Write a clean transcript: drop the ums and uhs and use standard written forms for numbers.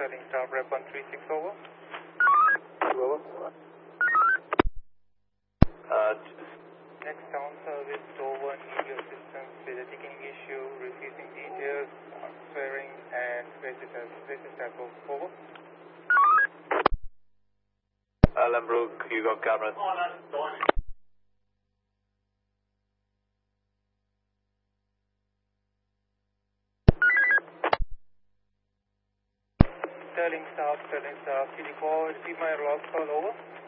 Sterling Star Rep 136 over. Over. Next town service, over, need your assistance with a ticketing issue, refusing details, swearing, and racist type of over. Lembrook, you got Cameron. Sterling Star, can you call, receive my log call over?